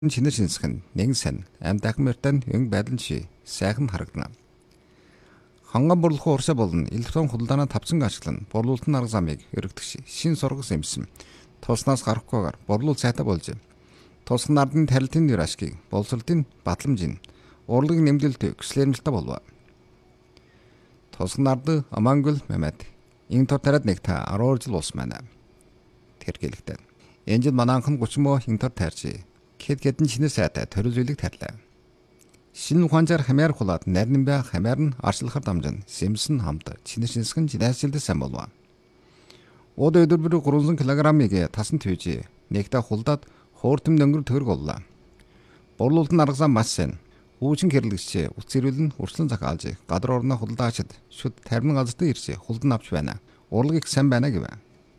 Чинэр шинсэх нь нэгэн сайн амьд ахмартай өнгө байдал ши сайхан харагдана. Ханган бурлахын урсаа болон электron худалдаанаа тавцан ашиглан борлуулалтын арга замыг өргөдөх шин сургас эмсэн. Туснаас гарахгүйгээр борлуул сайтай болж тусган нардын тарилтын нэр ашгийг боловсролтын батламжийн урлагийн нэмдэлт өкслэрнэлтэй болов. Тусган нард Амангул Мэмэд энэ тор тараад нэг та 12 жил ус байна. Тэр гэлэгтэй. Энэ жил мананхан 30 мөө энэ тор таарчи. Хэдэн чинэр сайтай төрөл зүйлийг тарлаа. Шинэ ухаанчаар хамаар хулаад нарийн бай хамаар нь арчлахаар дамжин сэмсэн хамт чинэр шинсгэн жилээсэлдэ сайн болов. Од өдөрбөр 300 кг-ыг тасан төвж нэгтэ хулдаад хууртам дөнгөр төрөг боллоо. Борлуулалтын арга зам маш сайн. Үүчин гэрлэгч үцэрүүл нь урьдчилан захаалж гадар орноо худалдаачид шүд тармин газарт ирж хулдан авч байна. Урлагийг сайн байна гэв.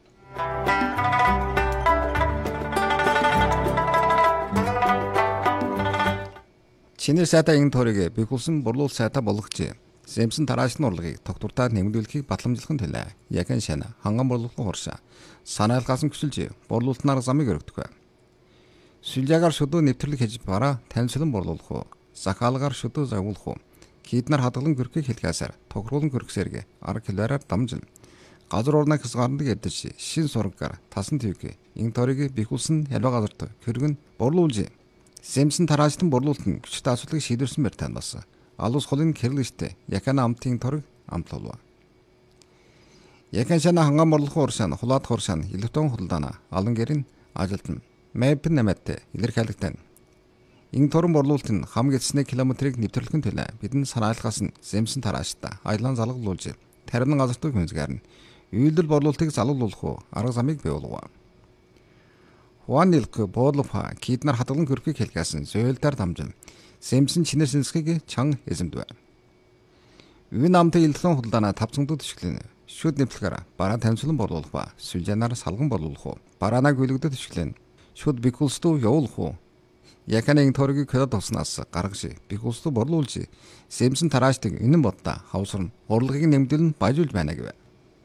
Чинэр сайтай энэ төрөг бихүүлсэн борлуулалт сайтай болгож Сэмсэн тараачны урлагийг тогтвортой нэмэгдүүлэхийг батламжлахын төлөө яхан шана ханган борлуулалтын хуршаа санаалгаас нь хүсэлж борлуулалтын арга замыг өргөдөг. Сүлжаагаар шүдүү нэвтрлэг хийж бараа танилцуулан борлуулах уу, захаалгаар шүдүү загвуулах уу, киднар хадгалан гөрхийг хэлхээсээр тогтруулан гөрхсэрэг арга хэлбэрээр дамжин газар орноо хязгаардаг ядаж шин сургаар тасан твэг энэ төрөгийг бихүүлсэн ялва газарт хөргөн борлуулж Сэмсэн тараачтан борлуулалт нь хүчтэй асуудлыг шийдвэрсэн байр тань бас. Алус холын гэрлэгчтэй Якана амтын торог амтлуулва. Яхан шана ханган борлуулалтын уршаан хулаад хуршаан электron худалдаана алан гэрийн ажилтан мэпэн намайтай илэрхийлэгтэй. Энэ торон борлуулалт нь хам гэцсний километрийг нэвтрэхин төлөө бидэн санаалгаас нь Сэмсэн тараачтай аялан залгалуулж тарин газартыг хүнзгээр нь үйлдэл борлуулалтыг залгуулах уу арга замыг бий болгов. Хуанилк бодлофа киднар хадгалан гөрхийг хэлгээсэн зөөлдөр дамжин Сэмсэн чинэр шинсхийг чан эзэмдв. Үн амтай электron худалдаанаа тавцангууд төшөглөн шүд нэвтлэгээр бараа танилцуулан борлуулах ба сүлжээнаар салган борлуулах уу бараанаа гүйлгдэд төшөглөн шүд бикулстуу явуулах уу Яканыг төрөгийг хөдөө туснаас гаргаж бикулстуу борлуулж Сэмсэн тараачдаг энэн боддоо хавсарн урлагийг нэмдэлн баяжуулж байна гэв.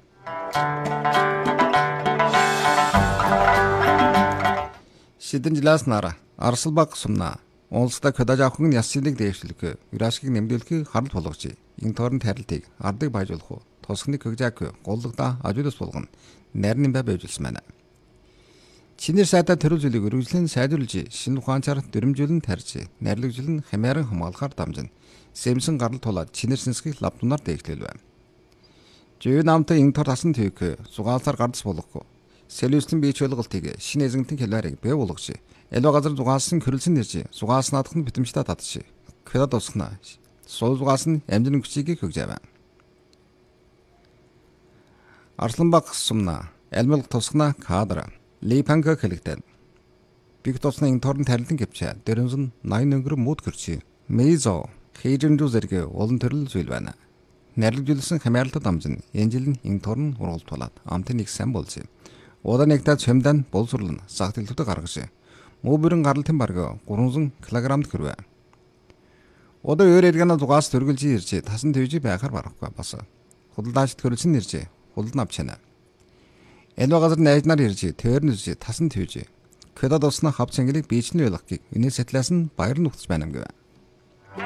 Шидэн жилаас нара Арсалбаг сумна онцлог хөдөөж авах нь ясцыг дээшлэх вирашгийг нэмдүүлэх харалт болгож энэ тоорн тарилтыг ардыг баяжуулах уу тусгныг хөгжаак голлогда ажуулс болгоно нарийн бай байжулсан байна. Чинэр сайтай төрөл зүйлийг өргөжлөн сайжруулж шинэ ухаанчаар дөрмжүүлэн тарьж нарлагжлан хамааран хамгаалахаар дамжин Сэмсэн гарал тулаад чинэр сэнсгийг лавдунаар дээгчлэлвэ. Жив намтай энэ тор тасан төвк зугаалаар гардас болохгүй. Солиусын бийч ойлголтыг шинэ эзэнтэн хэлбэрийг бий болгож ялва газар зугаалсан хөрөлсөн нэрж зугаалс наадах нь битэмжтэй татж кведад усгна сул зугаалс нь амжин хүчийг хөгжөөв. Арсланбаг сумна алмилг тусгна кадра липанга хэлэгдэн биг тусны энэ торн тарилтан гэвчээ дөрөнсөн 80 өнгөр мод гэрчи мейзо хийжэндүү зэрэг олон төрөл зүйл байна. Нарлагжуулсан хамаарлалтад дамжин энэ жил энэ торн ургалт болоод амтын нэг сайн болж Удаан нэгтээ цөмдөн боловсруулна сагт илүүтэй гаргаж мөбөрн гаралтын бараг 300 кг-д хүрвэ. Удаа өөр эргэнэ зугаас төргөлж ирж тасан твж байхаар барахгүй бас. Худалдаачд хөрөлсөн ирж худалдан авчана. Элва газар найзнаар ирж төрнөж тасан твж. Кведад усна хав цэнгэлийг биечний ойлгохыг энэ сэтлээс нь баяр нүгтс байна гэв.